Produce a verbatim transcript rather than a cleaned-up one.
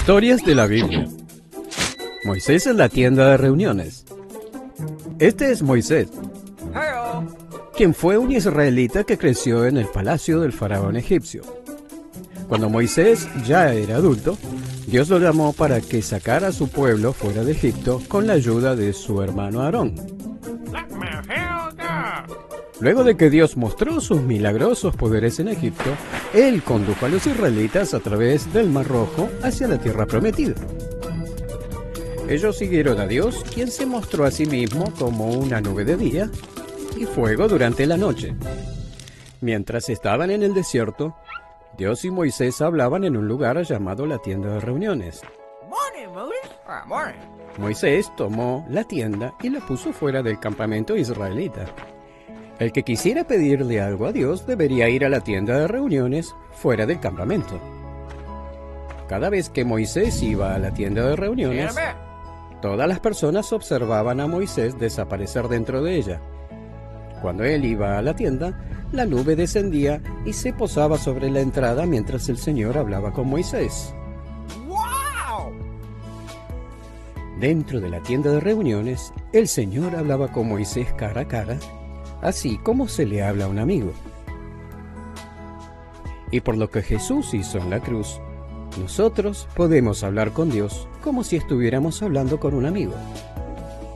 Historias de la Biblia. Moisés en la tienda de reuniones. Este es Moisés, quien fue un israelita que creció en el palacio del faraón egipcio. Cuando Moisés ya era adulto, Dios lo llamó para que sacara a su pueblo fuera de Egipto con la ayuda de su hermano Aarón. Luego de que Dios mostró sus milagrosos poderes en Egipto, Él condujo a los israelitas a través del Mar Rojo hacia la tierra prometida. Ellos siguieron a Dios, quien se mostró a sí mismo como una nube de día y fuego durante la noche. Mientras estaban en el desierto, Dios y Moisés hablaban en un lugar llamado la tienda de reuniones. Moisés tomó la tienda y la puso fuera del campamento israelita. El que quisiera pedirle algo a Dios debería ir a la tienda de reuniones fuera del campamento. Cada vez que Moisés iba a la tienda de reuniones, todas las personas observaban a Moisés desaparecer dentro de ella. Cuando él iba a la tienda, la nube descendía y se posaba sobre la entrada mientras el Señor hablaba con Moisés. ¡Wow! Dentro de la tienda de reuniones, el Señor hablaba con Moisés cara a cara, así como se le habla a un amigo. Y por lo que Jesús hizo en la cruz, nosotros podemos hablar con Dios como si estuviéramos hablando con un amigo.